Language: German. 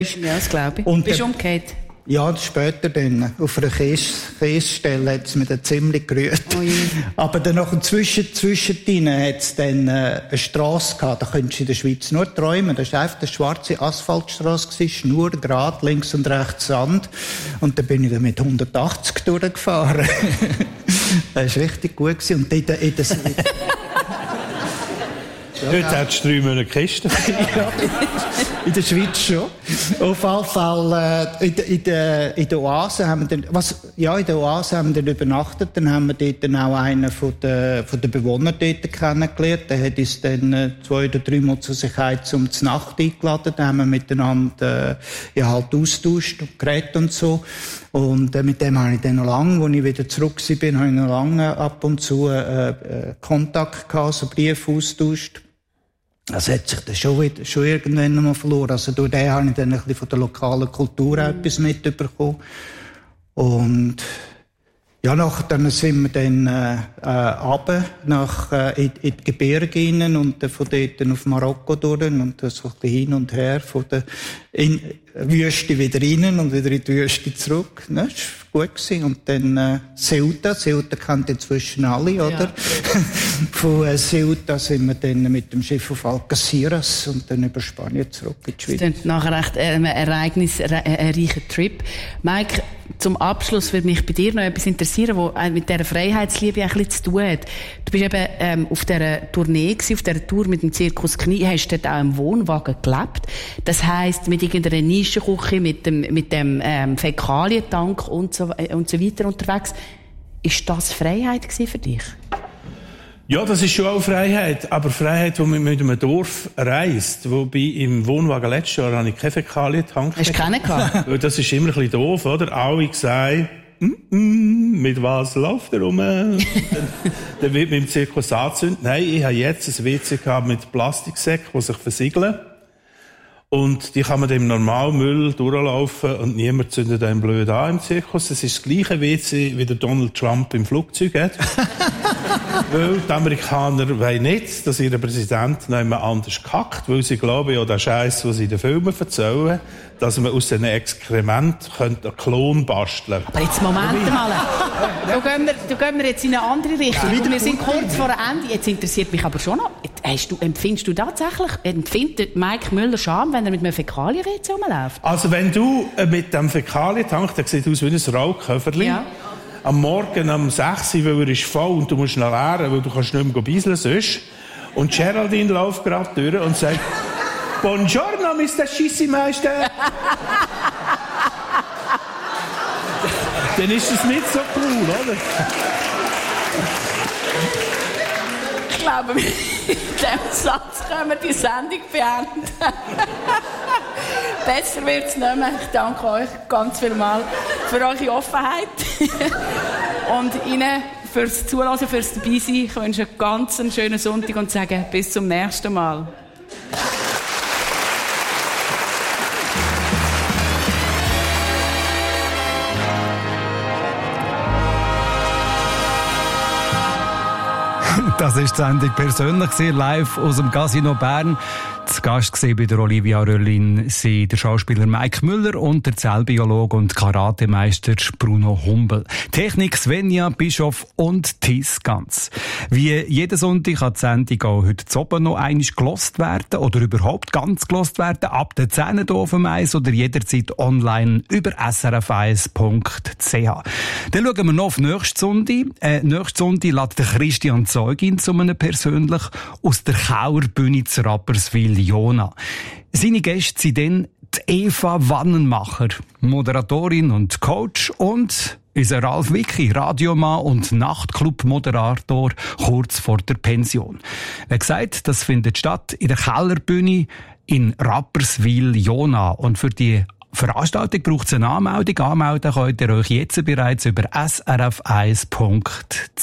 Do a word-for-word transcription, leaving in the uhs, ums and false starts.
Ja, das glaube ich. Und bist du umgekehrt? Ja, später dann. Auf einer Kiesstelle hat es mich dann ziemlich gerührt. Oh Aber dann noch zwischen, zwischen hat es dann äh, eine Strasse gehabt. Da könntest du in der Schweiz nur träumen. Das war einfach eine schwarze Asphaltstrasse, schnurgerade, links und rechts Sand. Und dann bin ich dann mit hundertachtzig durchgefahren. Das war richtig gut gewesen. Und in der, in der Ja, Heute hättest du drei Monate Kiste. Ja, in der Schweiz schon. Auf jeden Fall, äh, in, der, in, der, in der Oase haben wir dann, was, ja, in der Oase haben wir dann übernachtet. Dann haben wir dort dann auch einen von den, von den Bewohnern dort kennengelernt. Der hat uns dann äh, zwei oder drei Mal zur Sicherheit zum Nacht eingeladen. Da haben wir miteinander, äh, ja, halt austauscht und geredet und so. Und äh, mit dem habe ich dann noch lange, als ich wieder zurück bin, habe ich noch lange ab und zu äh, äh, Kontakt gehabt, so Briefe austauscht. Das hat sich dann schon, wieder, schon irgendwann einmal verloren. Also durch den habe ich dann ein bisschen von der lokalen Kultur mhm. etwas mitbekommen. Und ja, nachher dann sind wir dann äh, äh, runter nach, äh, in, in die Gebirge rein und äh, von dort auf Marokko durch und äh, so ein bisschen hin und her von der in, Wüste wieder rein und wieder in die Wüste zurück. Ne? Das war gut gewesen. Und dann äh, Ceuta. Ceuta kennt inzwischen alle, oder? Ja. Von äh, Ceuta sind wir dann mit dem Schiff auf Algeciras und dann über Spanien zurück in die Schweiz. Das ist nachher recht äh, ein ereignisreicher Trip. Mike, zum Abschluss würde mich bei dir noch etwas interessieren, was mit dieser Freiheitsliebe ein bisschen zu tun hat. Du bist eben ähm, auf dieser Tournee gewesen, auf dieser Tour mit dem Zirkus Knie, hast dort auch im Wohnwagen gelebt. Das heisst, mit irgendeiner Nischenküche, mit dem, mit dem ähm, Fäkalientank und so, äh, und so weiter unterwegs. Ist das Freiheit gewesen für dich? Ja, das ist schon auch Freiheit. Aber Freiheit, die man mit einem Dorf reist. Wobei im Wohnwagen letztes Jahr habe ich keinen Fäkalientank. Hast du keinen gehabt? Das ist immer ein bisschen doof, oder? Alle gesagt, mm, mm, mit was läuft er rum? dann, dann wird mit dem Zirkus angezündet. Nein, ich habe jetzt ein W C gehabt mit Plastiksäcken, die sich versiegeln. Und die kann man dem Normalmüll durchlaufen und niemand zündet einen blöd an im Zirkus. Das ist das gleiche W C, wie der Donald Trump im Flugzeug hat. Weil die Amerikaner wollen nicht, dass ihr Präsident noch jemand anders kackt, weil sie glauben, ja, der Scheiß, was sie in den Filmen erzählen, dass man aus diesen Exkrementen einen Klon basteln könnte. Aber jetzt, Moment mal. Da gehen wir, da gehen wir jetzt in eine andere Richtung. Ja, wir sind kurz vor Ende. Jetzt interessiert mich aber schon noch, hast du, empfindest du tatsächlich, empfindet Mike Müller Scham, wenn er mit einem Fäkalien-W C rumläuft? Also wenn du äh, mit dem Fäkalientank, der sieht aus wie ein Rauchköfferchen, ja. Am Morgen um sechs Uhr, weil er ist voll und du musst noch leeren, weil du kannst nicht mehr bisseln sonst. Und Geraldine läuft gerade durch und sagt, Buongiorno, Mister Schissimeister. Dann ist das nicht so cool, oder? Ich glaube, mit diesem Satz können wir die Sendung beenden. Besser wird es nicht mehr. Ich danke euch ganz vielmals für eure Offenheit. Und Ihnen fürs Zuhören, fürs Dabeisein. Ich wünsche einen ganz schönen Sonntag und sage bis zum nächsten Mal. Das ist die Sendung persönlich, live aus dem Casino Bern. Zu Gast gesehen bei der Olivia Röllin sind der Schauspieler Mike Müller und der Zellbiologe und Karatemeister Bruno Humbel. Technik Svenja Bischof und Thies Ganz. Wie jeden Sonntag kann die Sendung auch heute zu oben noch einmal gelost werden oder überhaupt ganz gelost werden, ab der zehn Uhr auf dem Eis oder jederzeit online über s r f eins punkt c h. Dann schauen wir noch auf nächste Sonntag. Äh, nächste Sonntag lädt der Christian Zeugin zu einem persönlich aus der Kauerbühne zu Rapperswil Jona. Seine Gäste sind dann die Eva Wannenmacher, Moderatorin und Coach, und unser Ralf Wicki, Radiomann und Nachtclub-Moderator, kurz vor der Pension. Wie gesagt, das findet statt in der Kellerbühne in Rapperswil Jona. Und für die Veranstaltung braucht es eine Anmeldung. Anmelden könnt ihr euch jetzt bereits über s r f eins punkt c h.